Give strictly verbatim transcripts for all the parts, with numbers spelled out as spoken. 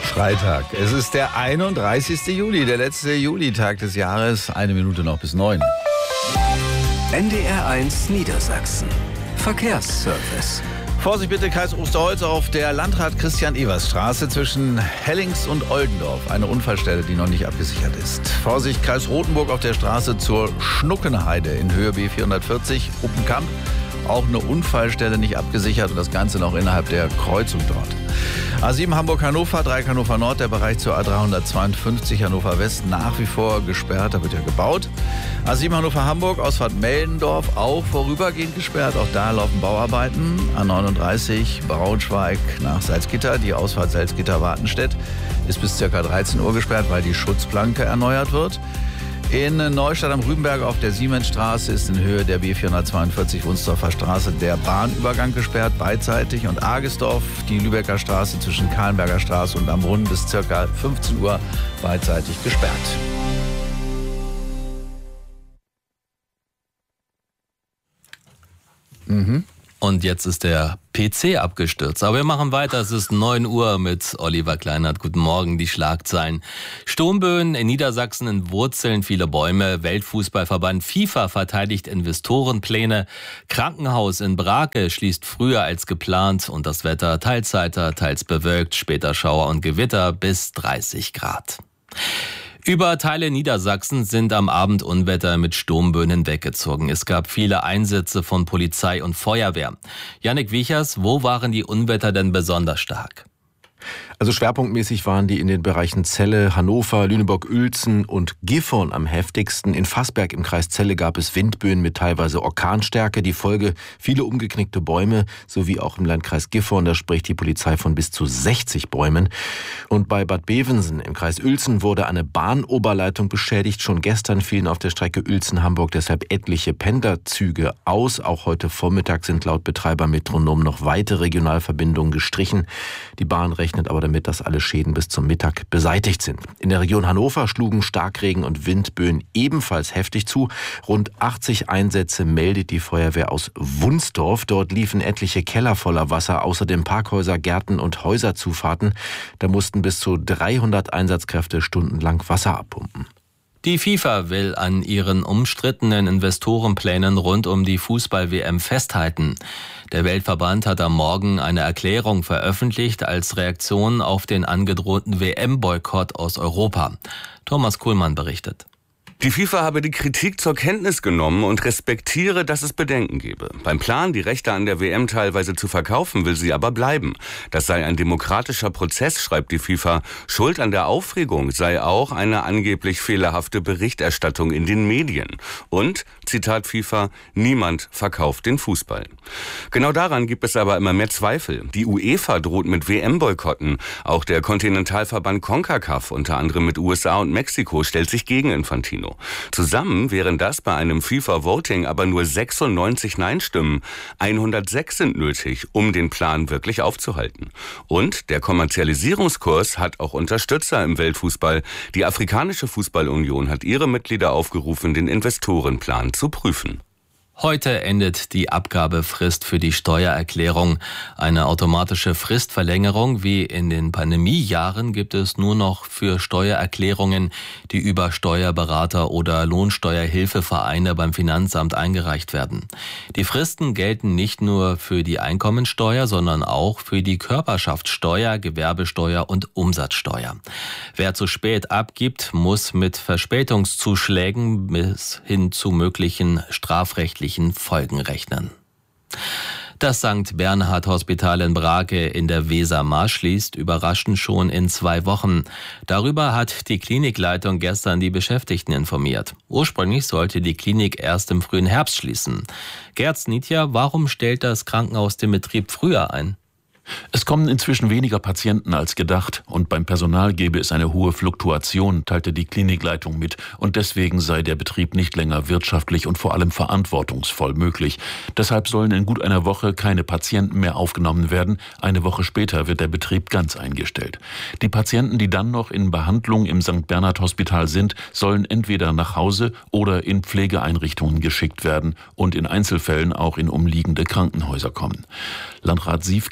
Freitag. Es ist der einunddreißigste Juli, der letzte Julitag des Jahres. Eine Minute noch bis neun. N D R eins Niedersachsen. Verkehrsservice. Vorsicht bitte, Kreis Osterholz auf der Landrat-Christian-Evers-Straße zwischen Hellings und Oldendorf. Eine Unfallstelle, die noch nicht abgesichert ist. Vorsicht, Kreis Rothenburg auf der Straße zur Schnuckenheide in Höhe B vierhundertvierzig, Uppenkamp. Auch eine Unfallstelle nicht abgesichert und das Ganze noch innerhalb der Kreuzung dort. A sieben Hamburg-Hannover, Dreieck Hannover Nord, der Bereich zur A dreihundertzweiundfünfzig Hannover West nach wie vor gesperrt, da wird ja gebaut. A sieben Hannover Hamburg, Ausfahrt Meldendorf auch vorübergehend gesperrt, auch da laufen Bauarbeiten. A neununddreißig Braunschweig nach Salzgitter, die Ausfahrt Salzgitter-Wartenstedt ist bis ca. dreizehn Uhr gesperrt, weil die Schutzplanke erneuert wird. In Neustadt am Rübenberg auf der Siemensstraße ist in Höhe der B vierhundertzweiundvierzig Wunsdorfer Straße der Bahnübergang gesperrt, beidseitig. Und Argesdorf, die Lübecker Straße zwischen Kahlenberger Straße und am Brunnen bis ca. fünfzehn Uhr beidseitig gesperrt. Mhm. Und jetzt ist der P C abgestürzt. Aber wir machen weiter. Es ist neun Uhr mit Oliver Kleinert. Guten Morgen, die Schlagzeilen. Sturmböen in Niedersachsen entwurzeln viele Bäume. Weltfußballverband FIFA verteidigt Investorenpläne. Krankenhaus in Brake schließt früher als geplant. Und das Wetter teils heiter, teils bewölkt. Später Schauer und Gewitter bis dreißig Grad. Über Teile Niedersachsens sind am Abend Unwetter mit Sturmböen hinweggezogen. Es gab viele Einsätze von Polizei und Feuerwehr. Jannik Wiechers, wo waren die Unwetter denn besonders stark? Also schwerpunktmäßig waren die in den Bereichen Celle, Hannover, Lüneburg-Uelzen und Gifhorn am heftigsten. In Fassberg im Kreis Celle gab es Windböen mit teilweise Orkanstärke. Die Folge viele umgeknickte Bäume, sowie auch im Landkreis Gifhorn, da spricht die Polizei von bis zu sechzig Bäumen. Und bei Bad Bevensen im Kreis Uelzen wurde eine Bahnoberleitung beschädigt. Schon gestern fielen auf der Strecke Uelzen-Hamburg deshalb etliche Pendlerzüge aus. Auch heute Vormittag sind laut Betreiber Metronom noch weitere Regionalverbindungen gestrichen. Die Bahn rechnet aber damit, dass alle Schäden bis zum Mittag beseitigt sind. In der Region Hannover schlugen Starkregen und Windböen ebenfalls heftig zu. Rund achtzig Einsätze meldet die Feuerwehr aus Wunsdorf. Dort liefen etliche Keller voller Wasser, außerdem Parkhäuser, Gärten und Häuserzufahrten. Da mussten bis zu dreihundert Einsatzkräfte stundenlang Wasser abpumpen. Die FIFA will an ihren umstrittenen Investorenplänen rund um die Fußball-W M festhalten. Der Weltverband hat am Morgen eine Erklärung veröffentlicht als Reaktion auf den angedrohten W M-Boykott aus Europa. Thomas Kuhlmann berichtet. Die FIFA habe die Kritik zur Kenntnis genommen und respektiere, dass es Bedenken gebe. Beim Plan, die Rechte an der W M teilweise zu verkaufen, will sie aber bleiben. Das sei ein demokratischer Prozess, schreibt die FIFA. Schuld an der Aufregung sei auch eine angeblich fehlerhafte Berichterstattung in den Medien. Und, Zitat FIFA, niemand verkauft den Fußball. Genau daran gibt es aber immer mehr Zweifel. Die UEFA droht mit W M-Boykotten. Auch der Kontinentalverband CONCACAF, unter anderem mit U S A und Mexiko, stellt sich gegen Infantino. Zusammen wären das bei einem FIFA-Voting aber nur sechsundneunzig Nein-Stimmen. hundertsechs sind nötig, um den Plan wirklich aufzuhalten. Und der Kommerzialisierungskurs hat auch Unterstützer im Weltfußball. Die Afrikanische Fußballunion hat ihre Mitglieder aufgerufen, den Investorenplan zu prüfen. Heute endet die Abgabefrist für die Steuererklärung. Eine automatische Fristverlängerung wie in den Pandemiejahren gibt es nur noch für Steuererklärungen, die über Steuerberater oder Lohnsteuerhilfevereine beim Finanzamt eingereicht werden. Die Fristen gelten nicht nur für die Einkommensteuer, sondern auch für die Körperschaftssteuer, Gewerbesteuer und Umsatzsteuer. Wer zu spät abgibt, muss mit Verspätungszuschlägen bis hin zu möglichen strafrechtlichen Folgen rechnen. Das Sankt Bernhard Hospital in Brake in der Wesermarsch schließt überraschend schon in zwei Wochen. Darüber hat die Klinikleitung gestern die Beschäftigten informiert. Ursprünglich sollte die Klinik erst im frühen Herbst schließen. Gerd Snitja, warum stellt das Krankenhaus den Betrieb früher ein? Es kommen inzwischen weniger Patienten als gedacht und beim Personal gebe es eine hohe Fluktuation, teilte die Klinikleitung mit, und deswegen sei der Betrieb nicht länger wirtschaftlich und vor allem verantwortungsvoll möglich. Deshalb sollen in gut einer Woche keine Patienten mehr aufgenommen werden. Eine Woche später wird der Betrieb ganz eingestellt. Die Patienten, die dann noch in Behandlung im Sankt Bernhard Hospital sind, sollen entweder nach Hause oder in Pflegeeinrichtungen geschickt werden und in Einzelfällen auch in umliegende Krankenhäuser kommen. Landrat Siefken reagiert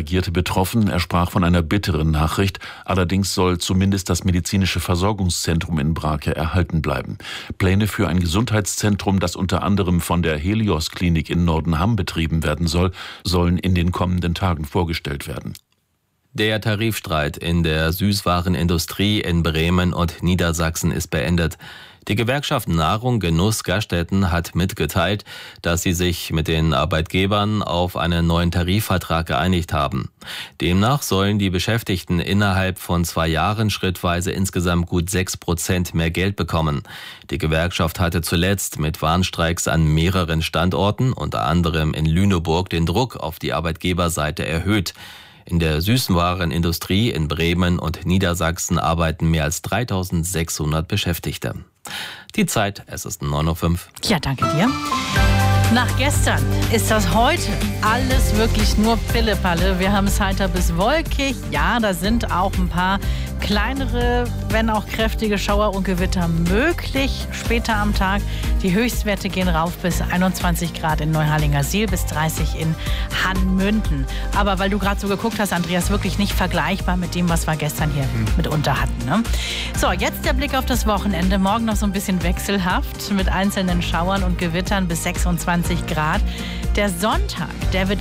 reagierte betroffen. Er sprach von einer bitteren Nachricht. Allerdings soll zumindest das medizinische Versorgungszentrum in Brake erhalten bleiben. Pläne für ein Gesundheitszentrum, das unter anderem von der Helios-Klinik in Nordenham betrieben werden soll, sollen in den kommenden Tagen vorgestellt werden. Der Tarifstreit in der Süßwarenindustrie in Bremen und Niedersachsen ist beendet. Die Gewerkschaft Nahrung Genuss Gaststätten hat mitgeteilt, dass sie sich mit den Arbeitgebern auf einen neuen Tarifvertrag geeinigt haben. Demnach sollen die Beschäftigten innerhalb von zwei Jahren schrittweise insgesamt gut sechs Prozent mehr Geld bekommen. Die Gewerkschaft hatte zuletzt mit Warnstreiks an mehreren Standorten, unter anderem in Lüneburg, den Druck auf die Arbeitgeberseite erhöht. In der Süßwarenindustrie in Bremen und Niedersachsen arbeiten mehr als dreitausendsechshundert Beschäftigte. Die Zeit, es ist neun Uhr fünf. Ja, danke dir. Nach gestern ist das heute alles wirklich nur Pillepalle. Wir haben es heiter bis wolkig. Ja, da sind auch ein paar kleinere, wenn auch kräftige Schauer und Gewitter möglich. Später am Tag. Die Höchstwerte gehen rauf bis einundzwanzig Grad in Neuharlingersiel, bis dreißig in Hanmünden. Aber weil du gerade so geguckt hast, Andreas, wirklich nicht vergleichbar mit dem, was wir gestern hier hm. mitunter hatten. Ne? So, jetzt der Blick auf das Wochenende. Morgen noch so ein bisschen wechselhaft mit einzelnen Schauern und Gewittern bis sechsundzwanzig Grad. Der Sonntag, der wird